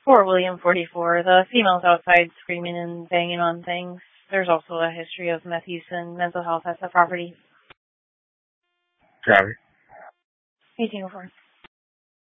For William 44, the female's outside screaming and banging on things. There's also a history of meth use and mental health at the property. Copy. 1804.